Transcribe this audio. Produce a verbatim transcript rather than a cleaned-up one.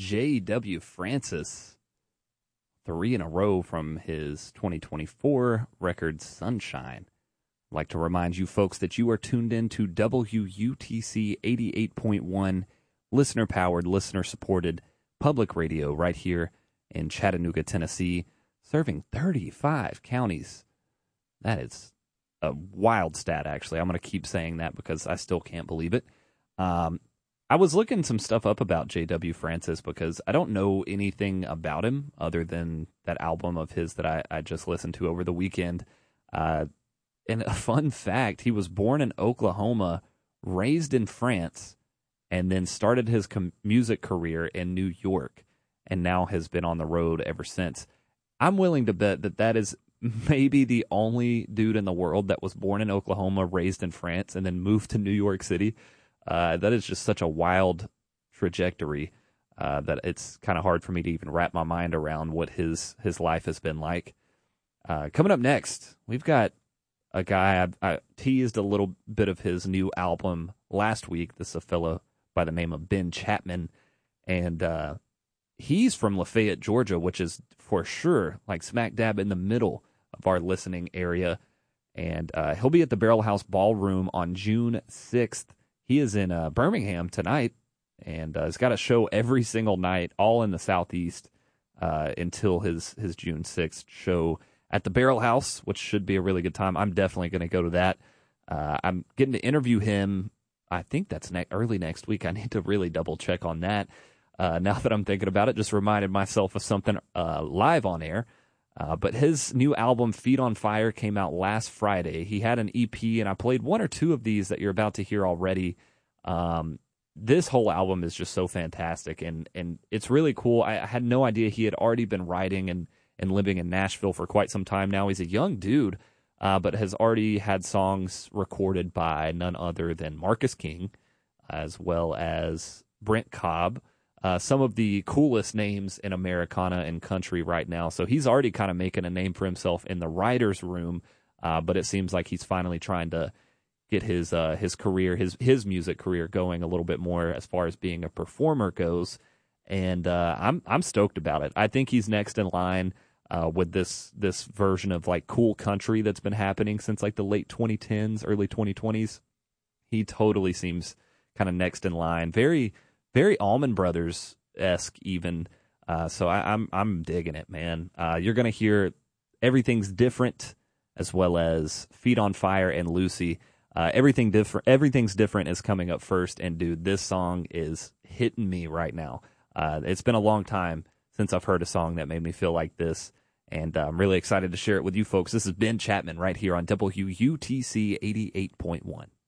J W. Francis. Three in a row from his twenty twenty-four record, Sunshine. I'd like to remind you folks that you are tuned in to W U T C eighty-eight point one, listener-powered, listener-supported public radio right here in Chattanooga, Tennessee, serving thirty-five counties. That is a wild stat, actually. I'm going to keep saying that because I still can't believe it. Um, I was looking some stuff up about J W. Francis because I don't know anything about him other than that album of his that I, I just listened to over the weekend. Uh, and a fun fact, he was born in Oklahoma, raised in France, and then started his com- music career in New York, and now has been on the road ever since. I'm willing to bet that that is maybe the only dude in the world that was born in Oklahoma, raised in France, and then moved to New York City. Uh, that is just such a wild trajectory uh, that it's kind of hard for me to even wrap my mind around what his his life has been like. Uh, coming up next, we've got a guy, I, I teased a little bit of his new album last week. This is a fellow by the name of Ben Chapman, and uh, he's from Lafayette, Georgia, which is for sure like smack dab in the middle of our listening area. And uh, he'll be at the Barrel House Ballroom on June sixth. He is in uh, Birmingham tonight, and uh, he's got a show every single night, all in the Southeast, uh, until his, his June sixth show at the Barrel House, which should be a really good time. I'm definitely going to go to that. Uh, I'm getting to interview him. I think that's ne- early next week. I need to really double check on that. Uh, now that I'm thinking about it, just reminded myself of something uh, live on air. Uh, but his new album, Feet on Fire, came out last Friday. He had an E P, and I played one or two of these that you're about to hear already. Um, this whole album is just so fantastic, and, and it's really cool. I, I had no idea he had already been writing and, and living in Nashville for quite some time now. He's a young dude, uh, but has already had songs recorded by none other than Marcus King, as well as Brent Cobb. Uh, some of the coolest names in Americana and country right now. So he's already kind of making a name for himself in the writer's room, uh, but it seems like he's finally trying to get his uh, his career, his his music career going a little bit more as far as being a performer goes. And uh, I'm I'm stoked about it. I think he's next in line uh, with this this version of like cool country that's been happening since like the late twenty tens, early twenty twenties. He totally seems kind of next in line. Very Very Allman Brothers-esque even, uh, so I, I'm I'm digging it, man. Uh, you're gonna hear Everything's Different, as well as Feet on Fire and Lucy. Uh, everything different, everything's different is coming up first, and dude, this song is hitting me right now. Uh, it's been a long time since I've heard a song that made me feel like this, and uh, I'm really excited to share it with you folks. This is Ben Chapman right here on W U T C eighty-eight point one.